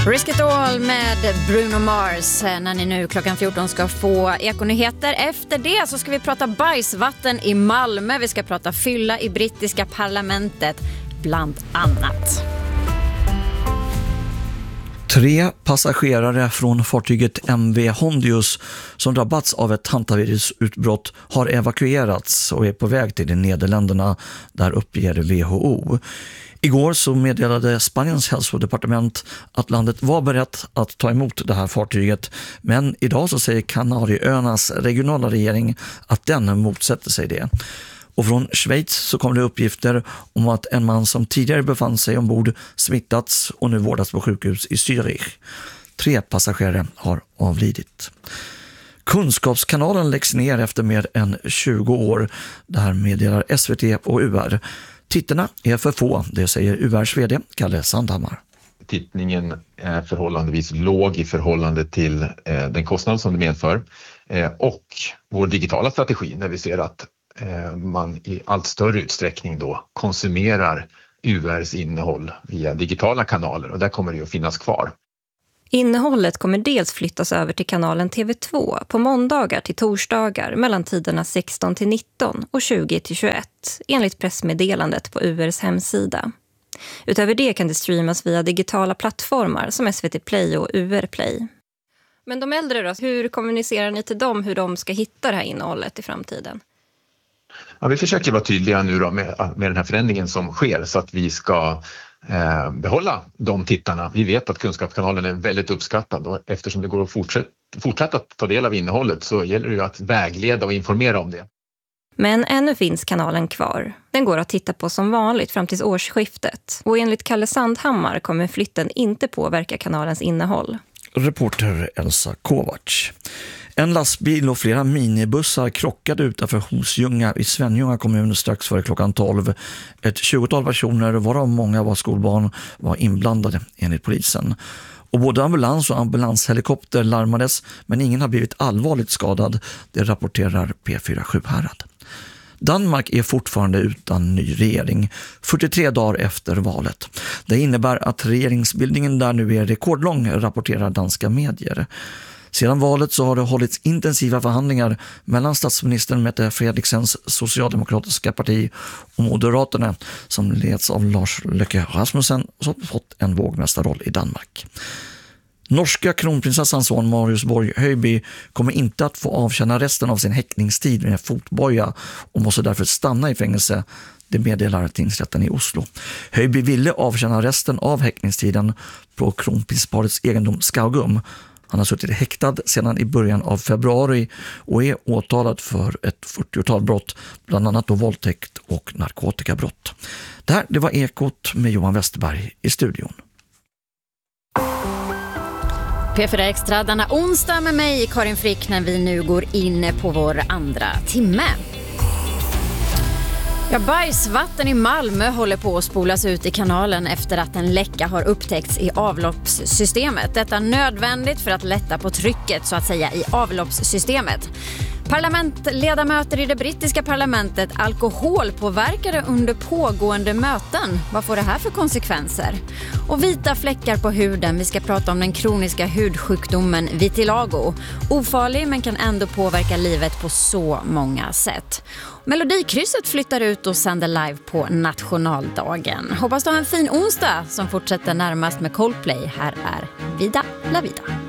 Risk It All med Bruno Mars när ni nu klockan 14 ska få ekonyheter. Efter det så ska vi prata bajsvatten i Malmö. Vi ska prata fylla i brittiska parlamentet, bland annat. 3 passagerare från fartyget MV Hondius som drabbats av ett hantavirusutbrott har evakuerats och är på väg till Nederländerna, där uppger WHO. Igår så meddelade Spaniens hälsodepartement att landet var berett att ta emot det här fartyget, men idag så säger Kanarieöarnas regionala regering att den motsätter sig det. Och från Schweiz så kommer det uppgifter om att en man som tidigare befann sig ombord smittats och nu vårdas på sjukhus i Zürich. 3 passagerare har avlidit. Kunskapskanalen läggs ner efter mer än 20 år. Det här meddelar SVT och UR. Tittarna är för få, det säger URs vd Kalle Sandhammar. Tittningen är förhållandevis låg i förhållande till den kostnad som det medför och vår digitala strategi, när vi ser att man i allt större utsträckning då konsumerar URs innehåll via digitala kanaler, och där kommer det att finnas kvar. Innehållet kommer dels flyttas över till kanalen TV2 på måndagar till torsdagar mellan tiderna 16 till 19 och 20 till 21 enligt pressmeddelandet på URs hemsida. Utöver det kan det streamas via digitala plattformar som SVT Play och UR Play. Men de äldre då, hur kommunicerar ni till dem hur de ska hitta det här innehållet i framtiden? Ja, vi försöker vara tydliga nu då med den här förändringen som sker, så att vi ska behålla de tittarna. Vi vet att Kunskapskanalen är väldigt uppskattad, och eftersom det går att fortsätta att ta del av innehållet så gäller det ju att vägleda och informera om det. Men ännu finns kanalen kvar. Den går att titta på som vanligt fram till årsskiftet. Och enligt Kalle Sandhammar kommer flytten inte påverka kanalens innehåll. Reporter Elsa Kovacs. En lastbil och flera minibussar krockade utanför Hosljunga i Svenljunga kommun strax före klockan 12. Ett 20-tal personer, varav många var skolbarn, var inblandade enligt polisen. Och både ambulans och ambulanshelikopter larmades, men ingen har blivit allvarligt skadad. Det rapporterar P4 Sjuhärad. Danmark är fortfarande utan ny regering, 43 dagar efter valet. Det innebär att regeringsbildningen där nu är rekordlång, rapporterar danska medier. Sedan valet så har det hållits intensiva förhandlingar mellan statsministern Mette Fredriksens socialdemokratiska parti och Moderaterna, som leds av Lars Løkke Rasmussen, som fått en vågmästarroll i Danmark. Norska kronprinsessans son Marius Borg Høiby kommer inte att få avtjäna resten av sin häktningstid med fotboja och måste därför stanna i fängelse. Det meddelar tingsrätten i Oslo. Høiby ville avtjäna resten av häktningstiden på kronprinsparets egendom Skaugum. Han har suttit häktad sedan i början av februari och är åtalad för ett 40-tal brott, bland annat då våldtäkt och narkotikabrott. Det var Ekot med Johan Westerberg i studion. P4 Extra denna onsdag med mig, Karin Frick, när vi nu går in på vår andra timme. Ja, bajsvatten i Malmö håller på att spolas ut i kanalen efter att en läcka har upptäckts i avloppssystemet. Detta är nödvändigt för att lätta på trycket så att säga i avloppssystemet. Parlamentledamöter i det brittiska parlamentet alkoholpåverkade under pågående möten. Vad får det här för konsekvenser? Och vita fläckar på huden. Vi ska prata om den kroniska hudsjukdomen vitiligo. Ofarlig men kan ändå påverka livet på så många sätt. Melodikrysset flyttar ut och sänder live på nationaldagen. Hoppas du har en fin onsdag som fortsätter närmast med Coldplay. Här är Vida La Vida.